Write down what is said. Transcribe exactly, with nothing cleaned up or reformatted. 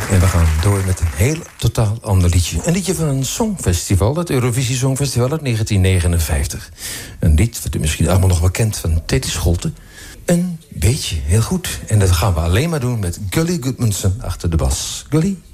En we gaan door met een heel totaal ander liedje. Een liedje van een songfestival, het Eurovisie Songfestival uit negentien negenenvijftig. Een lied wat u misschien allemaal nog wel kent van Teti Scholten. Een beetje, heel goed. En dat gaan we alleen maar doen met Gully Goodmanson achter de bas. Gully?